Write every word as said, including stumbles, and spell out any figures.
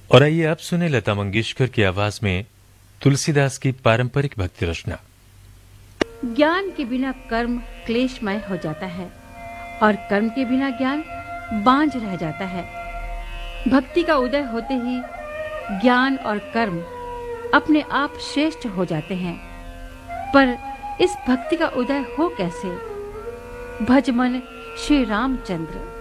और आइए आप सुने लता मंगेशकर की आवाज में तुलसीदास की पारंपरिक भक्ति रचना। ज्ञान के बिना कर्म क्लेशमय हो जाता है और कर्म के बिना ज्ञान बांझ रह जाता है। भक्ति का उदय होते ही ज्ञान और कर्म अपने आप श्रेष्ठ हो जाते हैं। पर इस भक्ति का उदय हो कैसे? भज मन श्री रामचंद्र।